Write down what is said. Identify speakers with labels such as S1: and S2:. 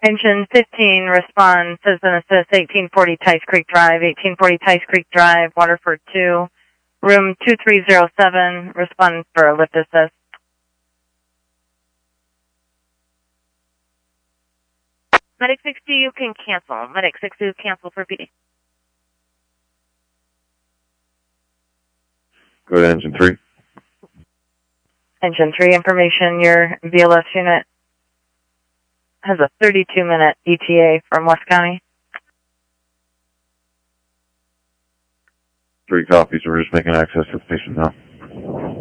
S1: Engine 15, respond, citizen assist, 1840 Tice Creek Drive, 1840 Tice Creek Drive, Waterford 2, room 2307, respond for a lift assist.
S2: Medic 60, you can cancel. Medic 60, cancel for PD.
S3: Go to engine 3.
S1: Engine 3 information, your VLS unit has a 32-minute ETA from West County.
S3: 3 copies. We're just making access to the station now.